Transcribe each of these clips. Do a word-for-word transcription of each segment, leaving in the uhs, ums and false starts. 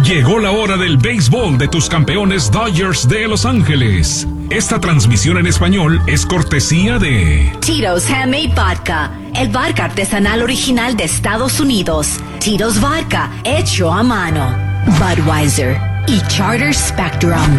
Llegó la hora del béisbol de tus campeones Dodgers de Los Ángeles. Esta transmisión en español es cortesía de Tito's Handmade Vodka, el vodka artesanal original de Estados Unidos. Tito's Vodka, hecho a mano. Budweiser y Charter Spectrum.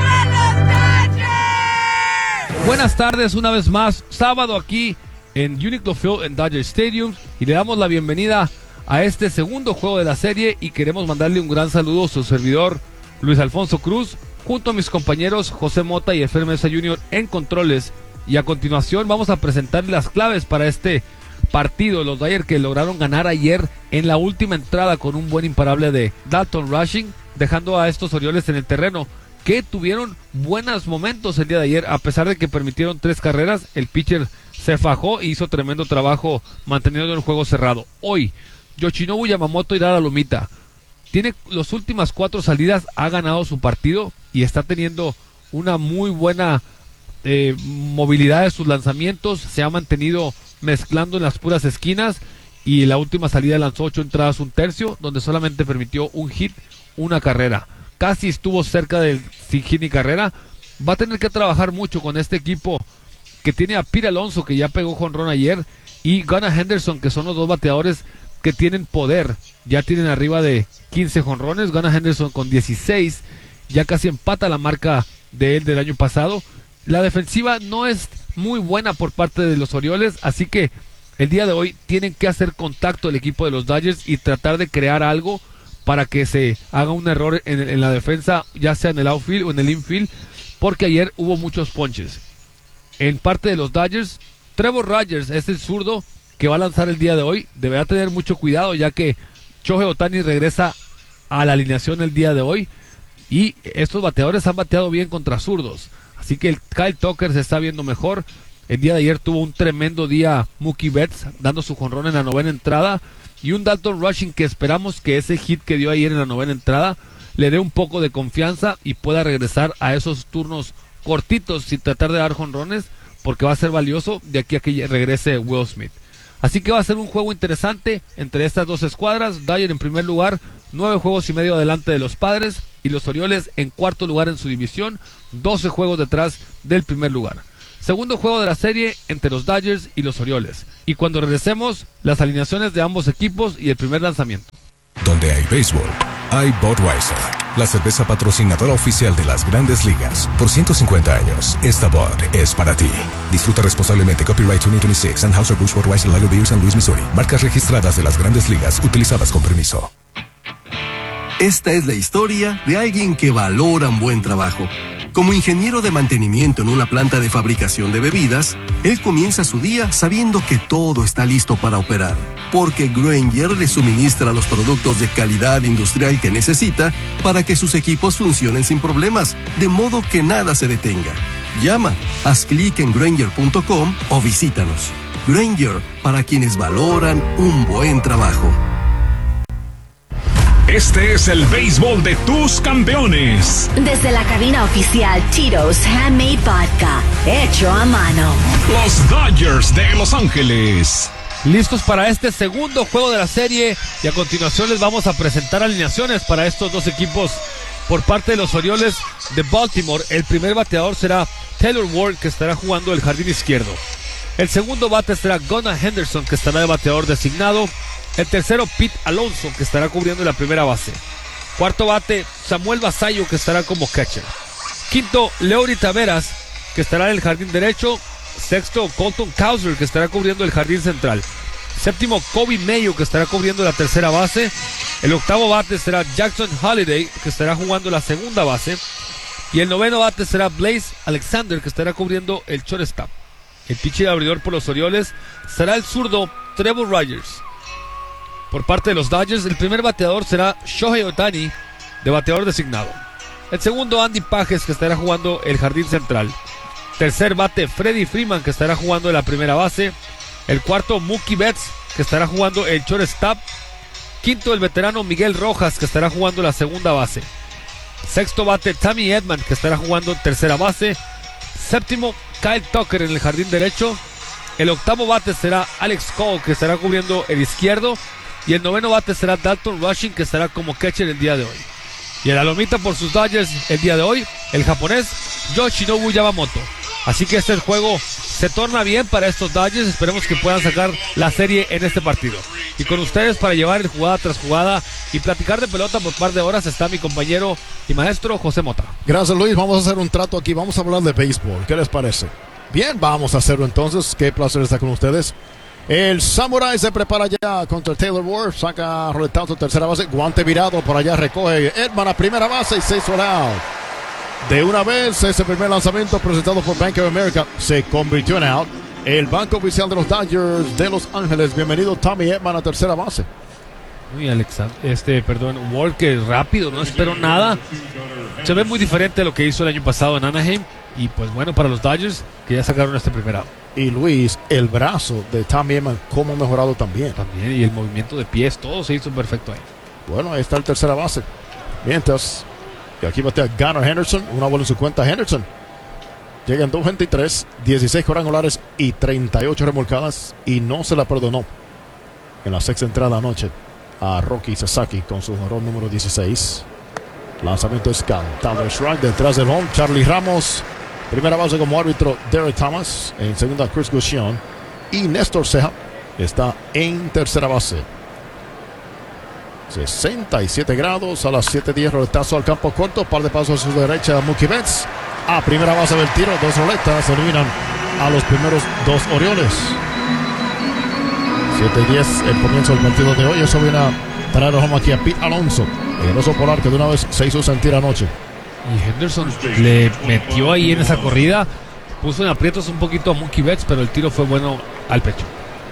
Buenas tardes una vez más, sábado aquí en Uniqlo Field en Dodger Stadium, y le damos la bienvenida a este segundo juego de la serie, y queremos mandarle un gran saludo a su servidor Luis Alfonso Cruz, junto a mis compañeros José Mota y Efraín Mesa junior en controles. Y a continuación vamos a presentarle las claves para este partido. Los Dodgers que lograron ganar ayer en la última entrada con un buen imparable de Dalton Rushing, dejando a estos Orioles en el terreno, que tuvieron buenos momentos el día de ayer. A pesar de que permitieron tres carreras, el pitcher se fajó e hizo tremendo trabajo manteniendo el juego cerrado. Hoy Yoshinobu Yamamoto irá a la lomita. Tiene las últimas cuatro salidas, ha ganado su partido y está teniendo una muy buena eh, movilidad de sus lanzamientos. Se ha mantenido mezclando en las puras esquinas, y en la última salida lanzó ocho entradas, un tercio, donde solamente permitió un hit, una carrera. Casi estuvo cerca del sin hit ni carrera. Va a tener que trabajar mucho con este equipo que tiene a Pete Alonso, que ya pegó jonrón ayer, y Gunnar Henderson, que son los dos bateadores que tienen poder. Ya tienen arriba de quince jonrones. Gunnar Henderson con dieciséis, ya casi empata la marca de él del año pasado. La defensiva no es muy buena por parte de los Orioles, así que el día de hoy tienen que hacer contacto el equipo de los Dodgers y tratar de crear algo para que se haga un error en, en la defensa, ya sea en el outfield o en el infield, porque ayer hubo muchos ponches. En parte de los Dodgers, Trevor Rogers es el zurdo que va a lanzar el día de hoy. Deberá tener mucho cuidado, ya que Shohei Ohtani regresa a la alineación el día de hoy, y estos bateadores han bateado bien contra zurdos, así que el Kyle Tucker se está viendo mejor. El día de ayer tuvo un tremendo día Mookie Betts, dando su jonrón en la novena entrada, y un Dalton Rushing que esperamos que ese hit que dio ayer en la novena entrada le dé un poco de confianza y pueda regresar a esos turnos cortitos sin tratar de dar jonrones, porque va a ser valioso de aquí a que regrese Will Smith. Así que va a ser un juego interesante entre estas dos escuadras. Dodgers en primer lugar, nueve juegos y medio adelante de los Padres, y los Orioles en cuarto lugar en su división, doce juegos detrás del primer lugar. Segundo juego de la serie entre los Dodgers y los Orioles. Y cuando regresemos, las alineaciones de ambos equipos y el primer lanzamiento. Donde hay béisbol, hay Budweiser, la cerveza patrocinadora oficial de las Grandes Ligas. Por ciento cincuenta años, esta Bud es para ti. Disfruta responsablemente. Copyright veinte veintiséis, Anheuser-Busch Budweiser Lager Beer, San Luis, Missouri. Marcas registradas de las Grandes Ligas, utilizadas con permiso. Esta es la historia de alguien que valora un buen trabajo. Como ingeniero de mantenimiento en una planta de fabricación de bebidas, él comienza su día sabiendo que todo está listo para operar, porque Grainger le suministra los productos de calidad industrial que necesita para que sus equipos funcionen sin problemas, de modo que nada se detenga. Llama, haz clic en Grainger punto com o visítanos. Grainger, para quienes valoran un buen trabajo. Este es el béisbol de tus campeones. Desde la cabina oficial Tito's Handmade Vodka, hecho a mano. Los Dodgers de Los Ángeles. Listos para este segundo juego de la serie, y a continuación les vamos a presentar alineaciones para estos dos equipos. Por parte de los Orioles de Baltimore, el primer bateador será Taylor Ward, que estará jugando el jardín izquierdo. El segundo bate será Gunnar Henderson, que estará de bateador designado. El tercero, Pete Alonso, que estará cubriendo la primera base. Cuarto bate, Samuel Basallo, que estará como catcher. Quinto, Leody Taveras, que estará en el jardín derecho. Sexto, Colton Cowser, que estará cubriendo el jardín central. Séptimo, Kobe Mayo, que estará cubriendo la tercera base. El octavo bate será Jackson Holliday, que estará jugando la segunda base. Y el noveno bate será Blaze Alexander, que estará cubriendo el shortstop. El pitcher abridor por los Orioles será el zurdo Trevor Rogers. Por parte de los Dodgers, el primer bateador será Shohei Ohtani, de bateador designado. El segundo, Andy Pages, que estará jugando el jardín central. Tercer bate, Freddie Freeman, que estará jugando en la primera base. El cuarto, Mookie Betts, que estará jugando el shortstop. Quinto, el veterano Miguel Rojas, que estará jugando la segunda base. Sexto bate, Tommy Edman, que estará jugando tercera base. Séptimo, Kyle Tucker en el jardín derecho. El octavo bate será Alex Cole, que estará cubriendo el izquierdo. Y el noveno bate será Dalton Rushing, que estará como catcher el día de hoy. Y a la lomita por sus Dodgers el día de hoy, el japonés Yoshinobu Yamamoto. Así que este juego se torna bien para estos Dodgers. Esperemos que puedan sacar la serie en este partido. Y con ustedes para llevar el jugada tras jugada y platicar de pelota por un par de horas está mi compañero y maestro José Mota. Gracias, Luis. Vamos a hacer un trato aquí. Vamos a hablar de béisbol. ¿Qué les parece? Bien, vamos a hacerlo entonces. Qué placer estar con ustedes. El Samurai se prepara ya contra Taylor Ward. Saca roletazo, tercera base. Guante virado por allá. Recoge Edman a primera base y se hizo out. De una vez, ese primer lanzamiento presentado por Bank of America se convirtió en out. El banco oficial de los Dodgers de Los Ángeles. Bienvenido Tommy Edman a tercera base. Muy Alexander, este, perdón, Ward que rápido, no esperó nada. Se ve muy diferente a lo que hizo el año pasado en Anaheim. Y pues bueno, para los Dodgers que ya sacaron este primer out. Y Luis, el brazo de Tommy Edman, cómo ha mejorado también. También, y el movimiento de pies, todo se hizo perfecto ahí. Bueno, ahí está el tercera base. Mientras, y aquí batea Gunnar Henderson, una bola en su cuenta Henderson. Llegan dos veintitrés, dieciséis cuadrangulares y treinta y ocho remolcadas. Y no se la perdonó en la sexta entrada anoche a Rocky Sasaki con su jonrón número dieciséis. Lanzamiento es cantado. Strike detrás del home. Charlie Ramos. Primera base como árbitro Derek Thomas. En segunda Chris Gushon. Y Néstor Ceja está en tercera base. sesenta y siete grados a las siete diez. Roletazo al campo corto. Par de pasos a su derecha. Mookie Betts. A primera base del tiro. Dos roletas. Se eliminan a los primeros dos Orioles. siete diez el comienzo del partido de hoy. Eso viene a traer home aquí a Pete Alonso. El oso polar que de una vez se hizo sentir anoche. Y Henderson le metió ahí en esa corrida. Puso en aprietos un poquito a Mookie Betts, pero el tiro fue bueno al pecho.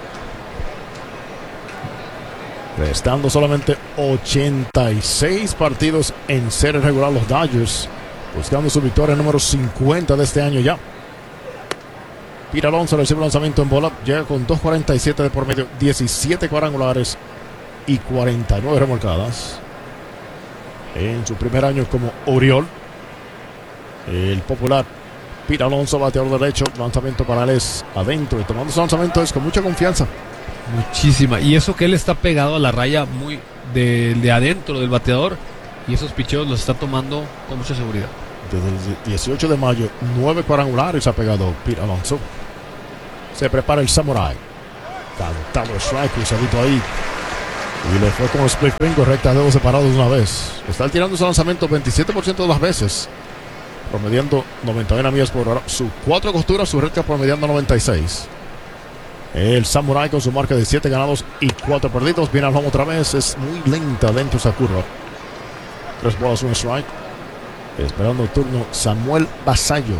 Restando solamente ochenta y seis partidos en serie regular, los Dodgers buscando su victoria número cincuenta de este año ya. Pete Alonso recibe el lanzamiento en bola. Llega con dos cuarenta y siete de por medio, diecisiete cuadrangulares y cuarenta y nueve remolcadas. En su primer año como Oriol, el popular Pete Alonso, bateador derecho. Lanzamiento para él es adentro. Y tomando ese lanzamiento es con mucha confianza. Muchísima. Y eso que él está pegado a la raya muy de, de adentro del bateador. Y esos picheos los está tomando con mucha seguridad. Desde el dieciocho de mayo, nueve cuadrangulares ha pegado Pete Alonso. Se prepara el Samurai. Cantado strike, cruzadito ahí. Y le fue con el split finger, recta dedos separados de una vez. Está tirando ese lanzamiento veintisiete por ciento de las veces. Promediando noventa y una millas por hora. Sus cuatro costuras, su recta promediando noventa y seis. El Samurai con su marca de siete ganados y cuatro perdidos. Viene al home otra vez. Es muy lenta dentro esa curva. Tres bolas, un strike. Esperando el turno Samuel Basallo.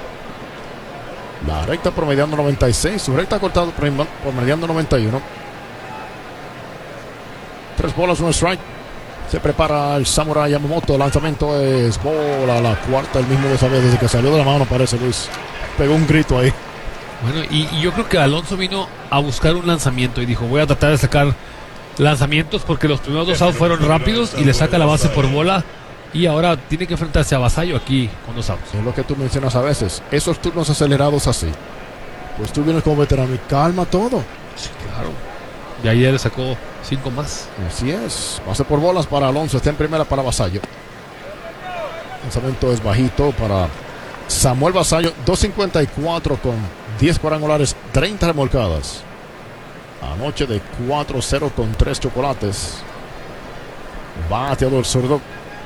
La recta promediando noventa y seis. Su recta cortada promediando noventa y uno. Tres bolas, un strike. Se prepara el Samurai Yamamoto. El lanzamiento es bola. La cuarta, el mismo lo sabía desde que salió de la mano, parece, Luis. Pegó un grito ahí. Bueno, y, y yo creo que Alonso vino a buscar un lanzamiento y dijo, voy a tratar de sacar lanzamientos porque los primeros dos outs fueron rápidos y le saca la base por bola. Y ahora tiene que enfrentarse a Basallo aquí con dos outs. Es lo que tú mencionas a veces. Esos turnos acelerados así. Pues tú vienes como veterano y calma todo. Sí, claro. Y ayer le sacó cinco más. Así es. Base por bolas para Alonso. Está en primera para Basallo. Lanzamiento es bajito para Samuel Basallo. dos cincuenta y cuatro con diez cuadrangulares, treinta remolcadas. Anoche de cuatro cero con tres chocolates. Bateador zurdo.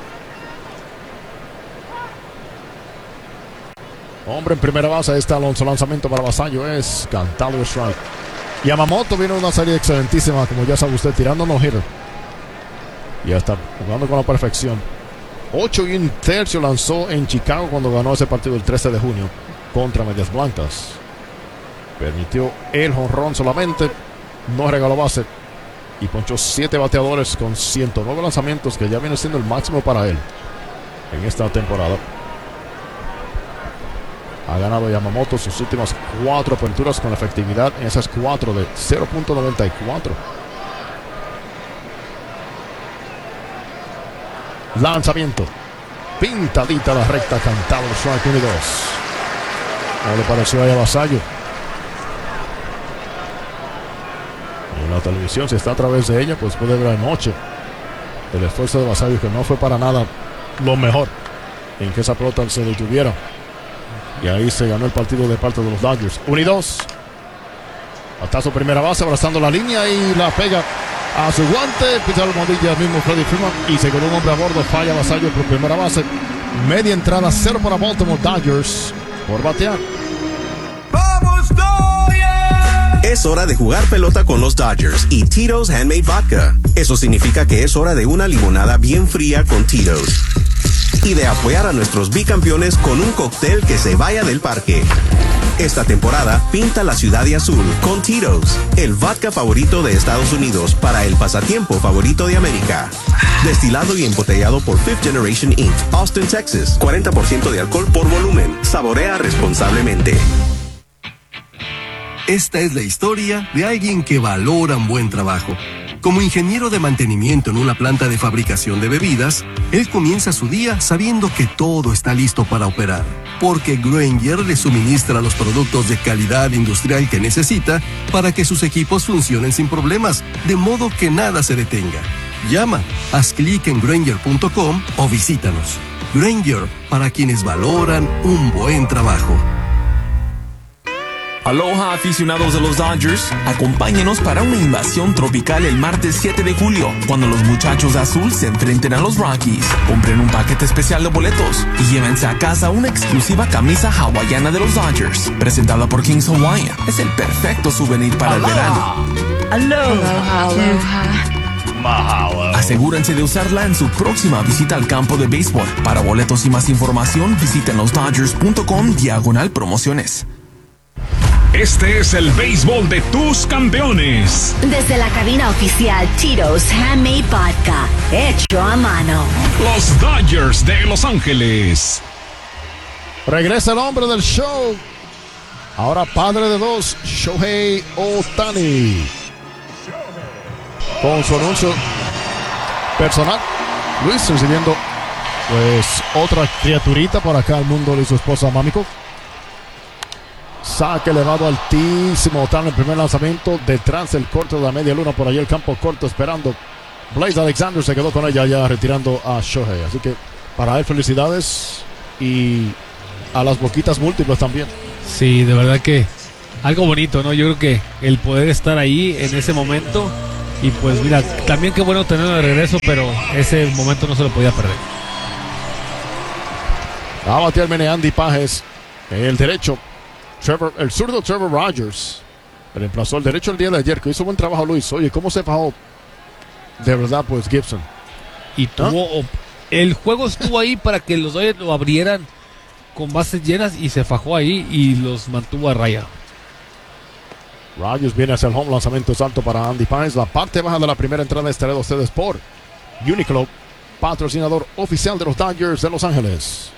Hombre en primera base. Ahí está Alonso. Lanzamiento para Basallo es cantado el strike. Yamamoto viene una serie excelentísima, como ya sabe usted, tirando no-hitter. Ya está jugando con la perfección. ocho y un tercio lanzó en Chicago cuando ganó ese partido el trece de junio contra Medias Blancas. Permitió el jonrón solamente, no regaló base y ponchó siete bateadores con ciento nueve lanzamientos, que ya viene siendo el máximo para él en esta temporada. Ha ganado Yamamoto sus últimas cuatro aperturas con efectividad en esas cuatro de cero punto noventa y cuatro. Lanzamiento. Pintadita la recta, cantado el strike uno y dos. No le pareció ahí a Basallo. En la televisión, si está a través de ella, pues puede ver anoche el esfuerzo de Basallo, que no fue para nada lo mejor en que esa pelota se detuviera. Y ahí se ganó el partido de parte de los Dodgers. uno y dos. Hasta su primera base, abrazando la línea y la pega a su guante. Pisa la modilla mismo Freddie Freeman. Y se quedó un hombre a bordo. Falla Vasallo por primera base. Media entrada, cero para Baltimore. Dodgers por batear. ¡Vamos, Dodgers! Es hora de jugar pelota con los Dodgers y Tito's Handmade Vodka. Eso significa que es hora de una limonada bien fría con Tito's. Y de apoyar a nuestros bicampeones con un cóctel que se vaya del parque. Esta temporada, pinta la ciudad de azul con Tito's, el vodka favorito de Estados Unidos para el pasatiempo favorito de América. Destilado y embotellado por Fifth Generation incorporated, Austin, Texas. cuarenta por ciento de alcohol por volumen. Saborea responsablemente. Esta es la historia de alguien que valora un buen trabajo. Como ingeniero de mantenimiento en una planta de fabricación de bebidas, él comienza su día sabiendo que todo está listo para operar, porque Grainger le suministra los productos de calidad industrial que necesita para que sus equipos funcionen sin problemas, de modo que nada se detenga. Llama, haz clic en Grainger punto com o visítanos. Grainger, para quienes valoran un buen trabajo. Aloha, aficionados de los Dodgers. Acompáñenos para una invasión tropical el martes siete de julio, cuando los muchachos de azul se enfrenten a los Rockies. Compren un paquete especial de boletos y llévense a casa una exclusiva camisa hawaiana de los Dodgers, presentada por Kings Hawaiian. Es el perfecto souvenir para el verano. Aloha. Aloha. Mahalo. Asegúrense de usarla en su próxima visita al campo de béisbol. Para boletos y más información, visiten los dodgers punto com diagonal promociones. Este es el béisbol de tus campeones. Desde la cabina oficial Tito's Handmade Vodka, hecho a mano. Los Dodgers de Los Ángeles. Regresa el hombre del show. Ahora padre de dos, Shohei Ohtani. Con su anuncio personal. Luis recibiendo pues otra criaturita por acá al mundo de su esposa Mámico. Saque elevado altísimo. Ohtani en el primer lanzamiento. Detrás del corto de la media luna. Por allí el campo corto esperando. Blaze Alexander se quedó con ella ya retirando a Shohei. Así que para él felicidades. Y a las boquitas múltiples también. Sí, de verdad que algo bonito, ¿no? Yo creo que el poder estar ahí en ese momento. Y pues mira, también qué bueno tenerlo de regreso. Pero ese momento no se lo podía perder. Va a batear Mene Andy Pages. El derecho. Trevor, el zurdo Trevor Rogers reemplazó el derecho el día de ayer, que hizo buen trabajo Luis. Oye, ¿cómo se fajó? De verdad, pues Gibson. Y tuvo, ¿Ah? El juego estuvo ahí para que los Dodgers lo abrieran con bases llenas y se fajó ahí y los mantuvo a raya. Rogers viene hacia el home, lanzamiento salto para Andy Páez. La parte baja de la primera entrada estará de ustedes por Uniqlo, patrocinador oficial de los Dodgers de Los Ángeles.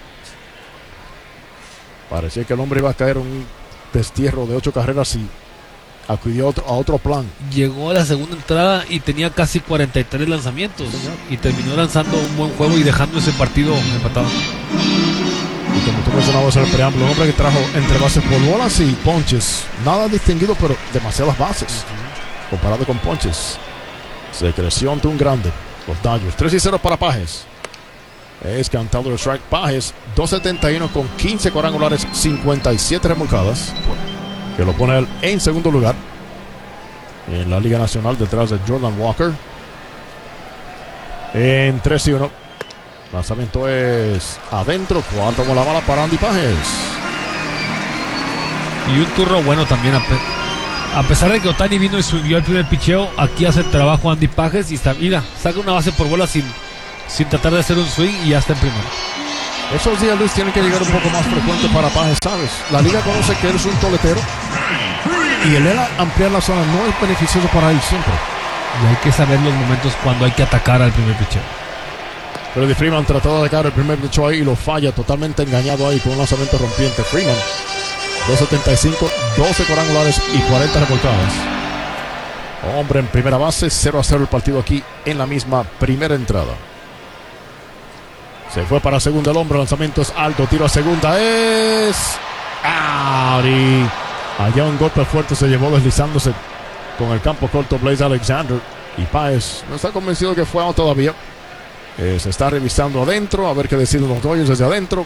Parecía que el hombre iba a caer un destierro de ocho carreras y acudió a otro, a otro plan. Llegó a la segunda entrada y tenía casi cuarenta y tres lanzamientos, ¿no? Y terminó lanzando un buen juego y dejando ese partido empatado. Y como tú mencionabas en el preámbulo, un hombre que trajo entre bases por bolas y ponches. Nada distinguido, pero demasiadas bases. Uh-huh. Comparado con ponches. Se creció ante un grande. Los Dodgers. tres y cero para Pages. Es cantado el strike. Pages, dos setenta y uno con quince cuadrangulares, cincuenta y siete remolcadas. Que lo pone él en segundo lugar en la Liga Nacional, detrás de Jordan Walker. En tres y uno. Lanzamiento es adentro. Cuarto con la bala para Andy Pages. Y un turno bueno también. A, pe- a pesar de que Ohtani vino y subió el primer picheo, aquí hace el trabajo Andy Pages y está, mira, saca una base por bola sin, sin tratar de hacer un swing y ya está en primero. Esos días, Luis, tienen que llegar un poco más frecuente para Pages, ¿sabes? La liga conoce que él es un toletero y el ampliar la zona no es beneficioso para él siempre. Y hay que saber los momentos cuando hay que atacar al primer picheo. Freddie Freeman trató de atacar el primer picheo ahí y lo falla, totalmente engañado ahí con un lanzamiento rompiente. Freeman, dos setenta y cinco, doce cuadrangulares y cuarenta remolcadas. Hombre en primera base, cero a cero el partido aquí en la misma primera entrada. Se fue para segunda el hombre, lanzamiento es alto, tiro a segunda es... ¡out! Y allá un golpe fuerte se llevó deslizándose con el campo corto Blaze Alexander. Y Páez no está convencido que fue out todavía. Eh, se está revisando adentro, a ver qué deciden los Dodgers desde adentro.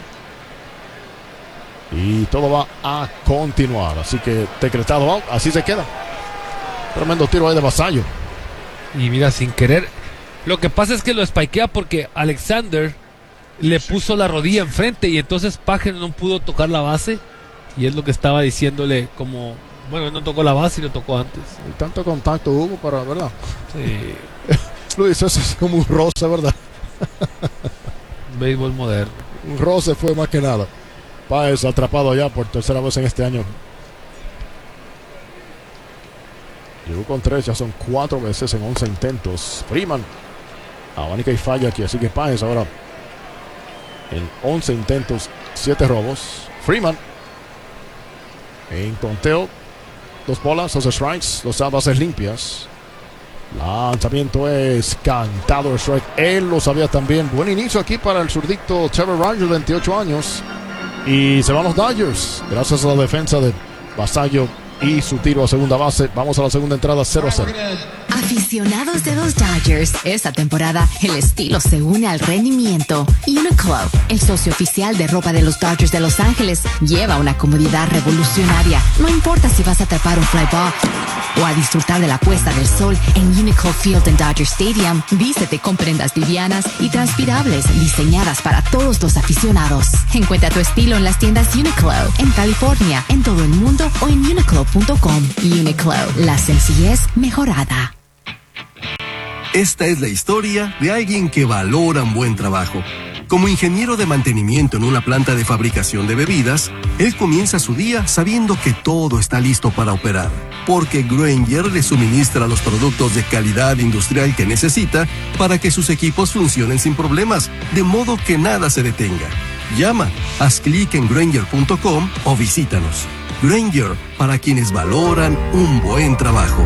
Y todo va a continuar. Así que decretado out, así se queda. Tremendo tiro ahí de Vasallo. Y mira, sin querer. Lo que pasa es que lo spikea porque Alexander le puso la rodilla enfrente y entonces Pager no pudo tocar la base. Y es lo que estaba diciéndole como... Bueno, no tocó la base y lo tocó antes. Y tanto contacto hubo para, ¿verdad? Sí. Luis, eso es como un roce, ¿verdad? Béisbol moderno. Un roce fue más que nada. Páez atrapado allá por tercera vez en este año. Llegó con tres, ya son cuatro veces en once intentos. Freeman abanica y falla aquí, así que Páez ahora en once intentos, siete robos. Freeman en conteo, dos bolas, dos strikes, dos bases limpias. Lanzamiento es cantado el strike. Él lo sabía también. Buen inicio aquí para el zurdito Trevor Rogers, veintiocho años. Y se van los Dodgers. Gracias a la defensa de Vasallo y su tiro a segunda base. Vamos a la segunda entrada, cero a cero. Aficionados de los Dodgers, esta temporada el estilo se une al rendimiento. Uniqlo, el socio oficial de ropa de los Dodgers de Los Ángeles, lleva una comodidad revolucionaria. No importa si vas a atrapar un fly ball o a disfrutar de la puesta del sol en Uniqlo Field en Dodger Stadium, vístete con prendas livianas y transpirables diseñadas para todos los aficionados. Encuentra tu estilo en las tiendas Uniqlo, en California, en todo el mundo o en uniqlo punto com. Uniqlo, la sencillez mejorada. Esta es la historia de alguien que valora un buen trabajo. Como ingeniero de mantenimiento en una planta de fabricación de bebidas, él comienza su día sabiendo que todo está listo para operar, porque Grainger le suministra los productos de calidad industrial que necesita para que sus equipos funcionen sin problemas, de modo que nada se detenga. Llama, haz clic en grainger punto com o visítanos. Grainger, para quienes valoran un buen trabajo.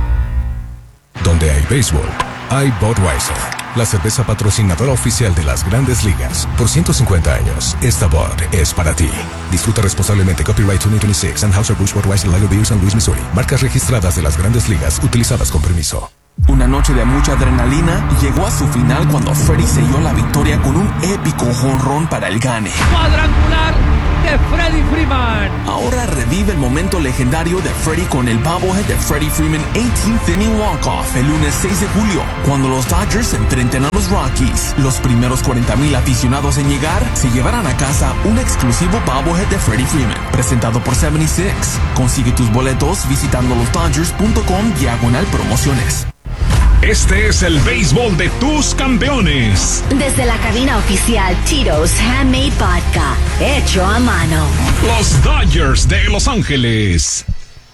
Donde hay béisbol, hay Budweiser, la cerveza patrocinadora oficial de las Grandes Ligas. Por ciento cincuenta años, esta Bud es para ti. Disfruta responsablemente. Copyright veinte veintiséis, Anheuser-Busch Budweiser Lager Beer, San Luis, Missouri. Marcas registradas de las Grandes Ligas, utilizadas con permiso. Una noche de mucha adrenalina llegó a su final cuando Freddie selló la victoria con un épico jonrón para el gane. Cuadrangular de Freddie Freeman. Ahora revive el momento legendario de Freddie con el bobblehead de Freddie Freeman eighteenth inning walk-off el lunes seis de julio, cuando los Dodgers se enfrenten a los Rockies. Los primeros cuarenta mil aficionados en llegar se llevarán a casa un exclusivo bobblehead de Freddie Freeman, presentado por setenta y seis. Consigue tus boletos visitando los dodgers punto com diagonal promociones. Este es el béisbol de tus campeones. Desde la cabina oficial Tito's Handmade Vodka, hecho a mano. Los Dodgers de Los Ángeles.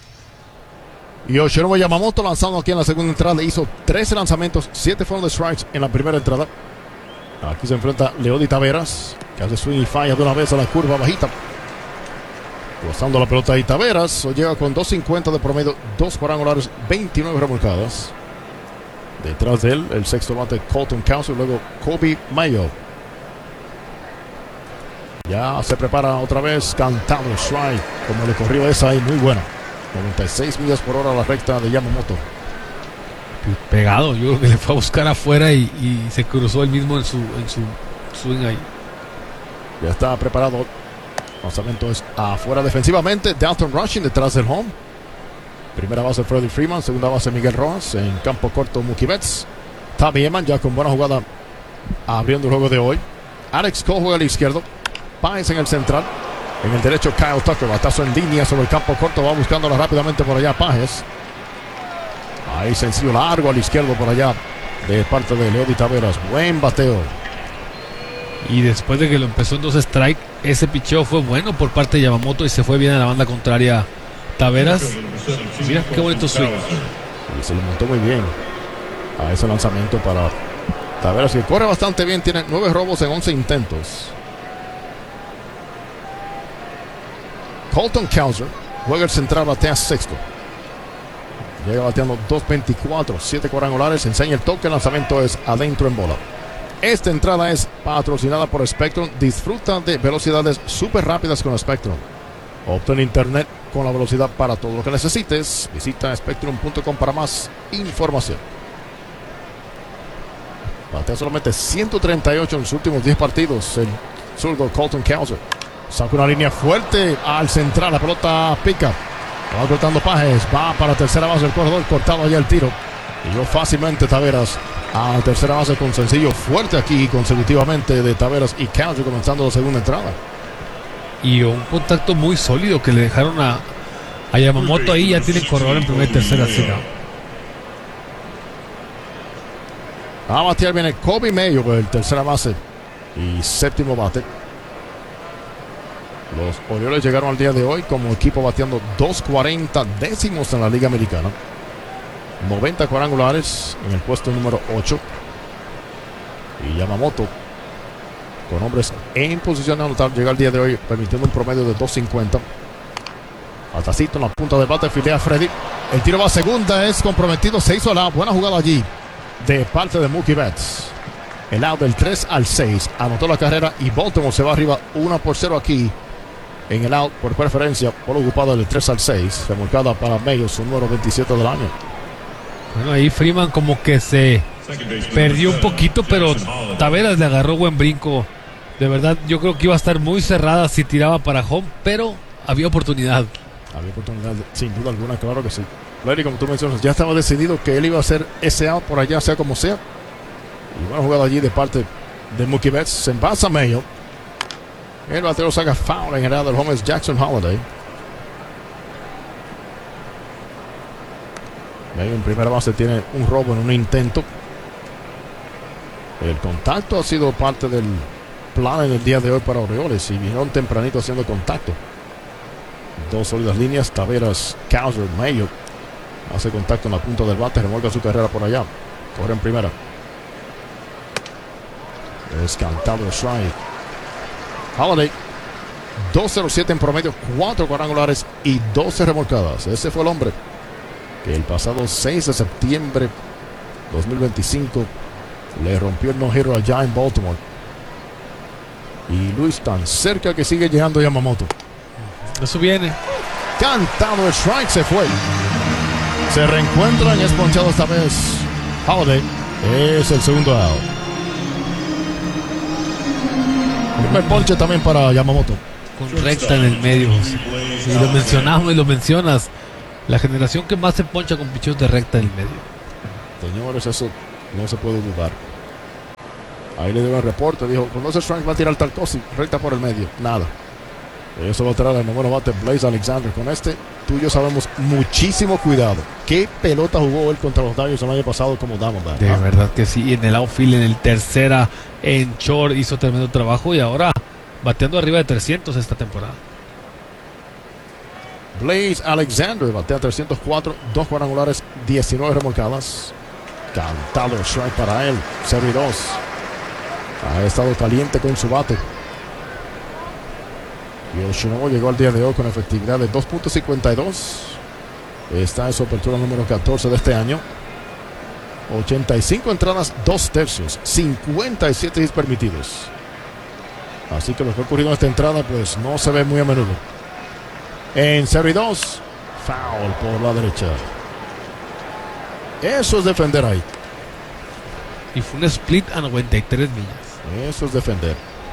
Yoshinobu Yamamoto lanzando aquí en la segunda entrada. Hizo trece lanzamientos, siete fueron de strikes en la primera entrada. Aquí se enfrenta Leody Taveras, que hace swing y falla de una vez a la curva bajita. Gozando la pelota ahí Taveras. Hoy llega con dos cincuenta de promedio, dos cuadrangulares, veintinueve remolcadas. Detrás de él, el sexto bate Colton Cowser, luego Kobe Mayo. Ya se prepara otra vez, cantando strike, como le corrió esa ahí, muy buena. noventa y seis millas por hora a la recta de Yamamoto. Pegado, yo creo que le fue a buscar afuera y, y se cruzó él mismo en su, en su swing ahí. Ya está preparado. Lanzamiento es afuera defensivamente. Dalton Rushing detrás del home. Primera base Freddie Freeman, segunda base Miguel Rojas, en campo corto Mookie Betts. Tommy Edman ya con buena jugada abriendo el juego de hoy. Alex Cole juega al izquierdo, Páez en el central, en el derecho Kyle Tucker, batazo en línea sobre el campo corto, va buscándola rápidamente por allá Páez. Ahí sencillo largo al izquierdo por allá de parte de Leody Taveras, buen bateo. Y después de que lo empezó en dos strikes, ese picheo fue bueno por parte de Yamamoto y se fue bien a la banda contraria Taveras. Mira qué bonito swing. Y se le montó muy bien a ese lanzamiento para Taveras, que corre bastante bien. Tiene nueve robos en once intentos. Colton Cowser juega el central, batea sexto. Llega bateando dos veinticuatro, siete cuadrangulares. Enseña el toque. El lanzamiento es adentro en bola. Esta entrada es patrocinada por Spectrum. Disfruta de velocidades súper rápidas con Spectrum. Obtén internet con la velocidad para todo lo que necesites. Visita spectrum punto com para más información. Batea solamente ciento treinta y ocho en los últimos diez partidos. El zurdo Colton Cowser saca una línea fuerte al central. La pelota pica. Va cortando Pajes. Va para tercera base el corredor. Cortado allá el tiro. Y yo fácilmente Taveras a tercera base con sencillo fuerte aquí consecutivamente de Taveras y Cowser comenzando la segunda entrada. Y un contacto muy sólido que le dejaron a, a Yamamoto ahí. Ya tiene corredor en primera y tercera fila. A batear viene Kobe Mayo, el tercera base y séptimo bate. Los Orioles llegaron al día de hoy como equipo bateando dos cuarenta décimos en la Liga Americana. noventa cuadrangulares en el puesto número ocho. Y Yamamoto, con hombres en posición de anotar, llega al día de hoy permitiendo un promedio de dos cincuenta. Altacito en la punta del bate, filea Freddy. El tiro va a segunda, es comprometido, se hizo la buena jugada allí de parte de Mookie Betts. El out del tres al seis, anotó la carrera y Baltimore se va arriba uno por cero aquí en el out por preferencia por ocupado del tres al seis, remolcada para Mayo, su número veintisiete del año. Bueno, ahí Freeman como que se perdió un poquito, pero Taveras le agarró buen brinco. De verdad, yo creo que iba a estar muy cerrada si tiraba para home, pero había oportunidad. Había oportunidad, sin duda alguna, claro que sí. Larry, como tú mencionas, ya estaba decidido que él iba a hacer ese out por allá, sea como sea. Y buena jugada allí de parte de Mookie Betts. Se envasa Mayo. El bateo saca foul en el lado del home es Jackson Holliday. Mayo en primera base tiene un robo en un intento. El contacto ha sido parte del plan en el día de hoy para Orioles y vinieron tempranito haciendo contacto. Dos sólidas líneas, Taveras, Cowser, Mayo. Hace contacto en la punta del bate, remolca su carrera por allá. Corre en primera. Es cantado el strike. Holliday, dos cero siete en promedio, cuatro cuadrangulares y doce remolcadas. Ese fue el hombre que el pasado seis de septiembre dos mil veinticinco le rompió el no-hitter allá en Baltimore. Y Luis, tan cerca que sigue llegando Yamamoto. Eso viene. Cantado el strike, se fue. Se reencuentran, es ponchado esta vez Holliday. Es el segundo out. Primer ponche también para Yamamoto. Con recta en el medio. Y lo mencionamos y lo mencionas. La generación que más se poncha con picheos de recta en el medio. Señores, eso no se puede dudar. Ahí le dio el reporte. Dijo, cuando ese strike va a tirar tal cosa y recta por el medio. Nada. Eso va a traer al noveno bate Blaze Alexander. Con este, tú y yo sabemos muchísimo cuidado. ¿Qué pelota jugó él contra los Dodgers el año pasado como Diamondback? De verdad que sí. En el outfield, en el tercera, en short, hizo tremendo trabajo. Y ahora bateando arriba de trescientos esta temporada. Blaze Alexander batea trescientos cuatro, dos cuadrangulares, diecinueve remolcadas. Cantado el strike para él. cero y dos. Ha estado caliente con su bate. Yoshinobu llegó al día de hoy con efectividad de dos punto cincuenta y dos. Está en su apertura número catorce de este año. ochenta y cinco entradas, dos tercios, cincuenta y siete hits permitidos. Así que lo que ha ocurrido en esta entrada pues no se ve muy a menudo. En cero y dos, foul por la derecha. Eso es defender ahí. Y fue un split a noventa y tres millas. Eso es defender.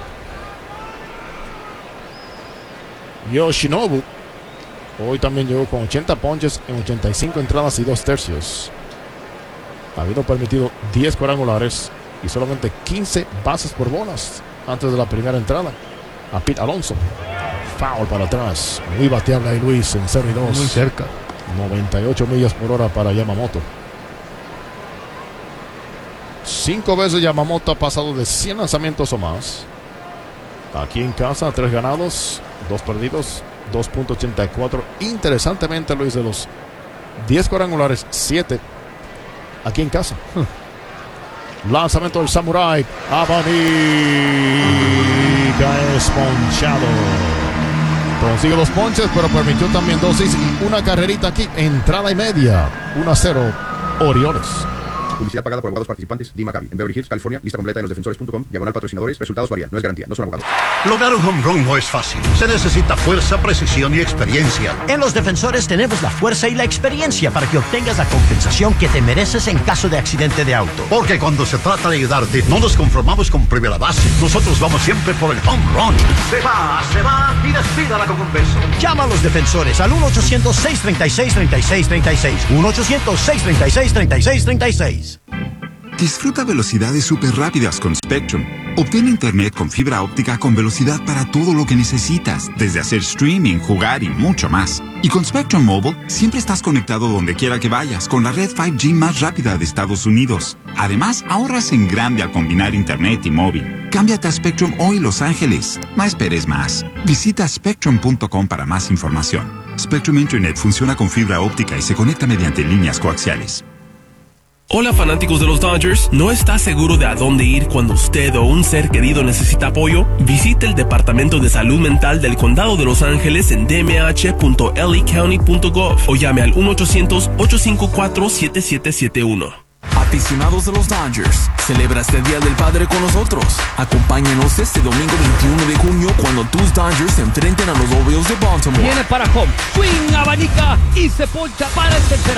Yoshinobu hoy también llegó con ochenta ponches en ochenta y cinco entradas y dos tercios. Ha habido permitido diez cuadrangulares y solamente quince bases por bolas antes de la primera entrada. A Pete Alonso. Foul para atrás. Muy bateable ahí Luis en cero y dos. Muy cerca. noventa y ocho millas por hora para Yamamoto. Cinco veces Yamamoto ha pasado de cien lanzamientos o más. Aquí en casa, tres ganados, dos perdidos, dos punto ochenta y cuatro. Interesantemente, Luis, de los diez cuadrangulares, siete aquí en casa. Hmm. Lanzamiento del Samurai. Abanica es ponchado. Consigue los ponches, pero permitió también dos hits y una carrerita aquí. Entrada y media. uno a cero, Orioles. Publicidad pagada por abogados participantes. D. Maccabi. En Beverly Hills, California. Lista completa en losdefensores punto com. Diagonal patrocinadores. Resultados varían. No es garantía. No son abogados. Lograr un home run no es fácil. Se necesita fuerza, precisión y experiencia. En Los Defensores tenemos la fuerza y la experiencia para que obtengas la compensación que te mereces en caso de accidente de auto. Porque cuando se trata de ayudarte, no nos conformamos con primera base. Nosotros vamos siempre por el home run. Se va, se va y despídala con un beso. Llama a Los Defensores al uno ochocientos, seis treinta y seis, treinta y seis treinta y seis. uno ochocientos, seis treinta y seis, treinta y seis treinta y seis. Disfruta velocidades súper rápidas con Spectrum. Obtén internet con fibra óptica con velocidad para todo lo que necesitas, desde hacer streaming, jugar y mucho más. Y con Spectrum Mobile, siempre estás conectado donde quiera que vayas, con la red cinco G más rápida de Estados Unidos. Además, ahorras en grande al combinar internet y móvil. Cámbiate a Spectrum hoy, Los Ángeles. No esperes más. Visita spectrum punto com para más información. Spectrum Internet funciona con fibra óptica y se conecta mediante líneas coaxiales. Hola fanáticos de los Dodgers, ¿no está seguro de a dónde ir cuando usted o un ser querido necesita apoyo? Visite el Departamento de Salud Mental del Condado de Los Ángeles en d m h punto l a county punto gov o llame al uno ochocientos, ocho cinco cuatro, siete siete siete uno. Aficionados de los Dodgers, celebra este Día del Padre con nosotros. Acompáñanos este domingo veintiuno de junio cuando tus Dodgers se enfrenten a los Orioles de Baltimore. Viene para home, swing, abanica y se poncha para el tercer.